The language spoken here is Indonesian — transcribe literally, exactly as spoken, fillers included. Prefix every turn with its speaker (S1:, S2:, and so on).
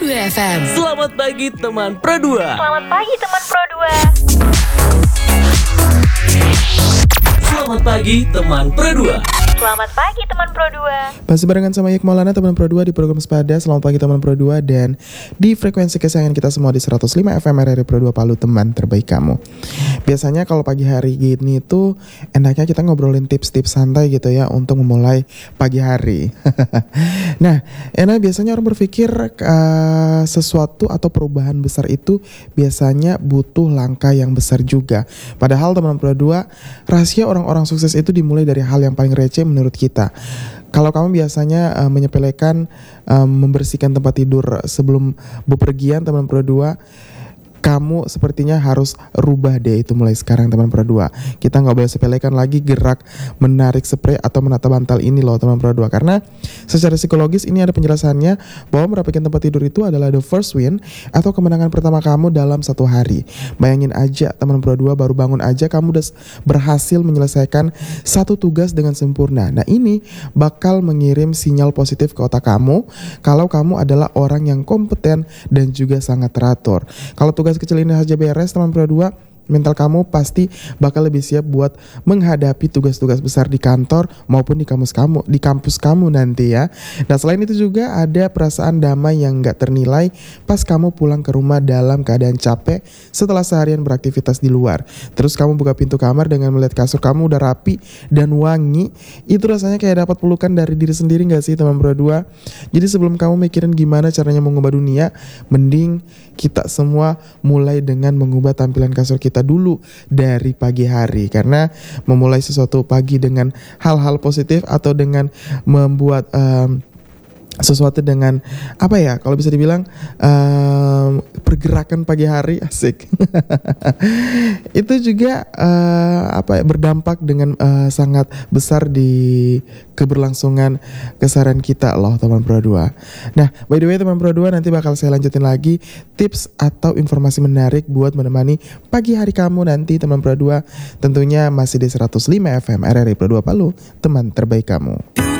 S1: dua F M.
S2: Selamat pagi teman Pro dua.
S3: Selamat pagi teman Pro dua.
S2: Selamat pagi teman Pro dua.
S3: Selamat pagi teman Pro dua.
S4: Masih barengan sama Yek Maulana teman Pro dua di program Sepada. Selamat pagi teman Pro dua dan di frekuensi kesayangan kita semua di seratus lima F M R R I Pro dua Palu, teman terbaik kamu. Biasanya kalau pagi hari gini tuh enaknya kita ngobrolin tips-tips santai gitu ya untuk memulai pagi hari. Nah, enak biasanya orang berpikir uh, sesuatu atau perubahan besar itu biasanya butuh langkah yang besar juga. Padahal teman Pro dua, rahasia orang-orang sukses itu dimulai dari hal yang paling receh menurut kita. Kalau kamu biasanya uh, menyepelekan uh, membersihkan tempat tidur sebelum bepergian teman Pro dua, kamu sepertinya harus rubah deh itu mulai sekarang teman Pro dua. Kita nggak boleh sepelekan lagi gerak menarik spray atau menata bantal ini loh teman Pro dua. Karena secara psikologis ini ada penjelasannya bahwa merapikan tempat tidur itu adalah the first win atau kemenangan pertama kamu dalam satu hari. Bayangin aja teman Pro dua, baru bangun aja kamu udah berhasil menyelesaikan satu tugas dengan sempurna. Nah ini bakal mengirim sinyal positif ke otak kamu kalau kamu adalah orang yang kompeten dan juga sangat teratur. Kalau tugas kecil ini saja beres teman Pro dua, mental kamu pasti bakal lebih siap buat menghadapi tugas-tugas besar di kantor maupun di kampus kamu, di kampus kamu nanti ya. Nah selain itu juga ada perasaan damai yang gak ternilai pas kamu pulang ke rumah dalam keadaan capek setelah seharian beraktivitas di luar. Terus kamu buka pintu kamar dengan melihat kasur kamu udah rapi dan wangi. Itu rasanya kayak dapat pelukan dari diri sendiri gak sih teman Pro dua? Jadi sebelum kamu mikirin gimana caranya mengubah dunia, mending kita semua mulai dengan mengubah tampilan kasur kita dulu dari pagi hari. Karena memulai sesuatu pagi dengan hal-hal positif atau dengan membuat um, sesuatu dengan apa ya, kalau bisa dibilang um, pergerakan pagi hari asik itu juga uh, apa ya, berdampak dengan uh, sangat besar di keberlangsungan keseharian kita loh teman Pro dua. Nah by the way teman Pro dua, nanti bakal saya lanjutin lagi tips atau informasi menarik buat menemani pagi hari kamu nanti teman Pro dua, tentunya masih di seratus lima F M R R I Pro dua Palu, teman terbaik kamu.